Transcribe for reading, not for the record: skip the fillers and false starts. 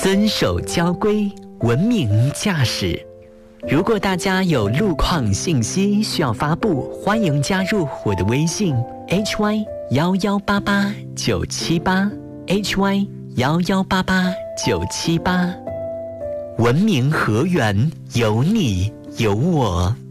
遵守交规，文明驾驶。如果大家有路况信息需要发布，欢迎加入我的微信 hy1188978 文明河源有你有我。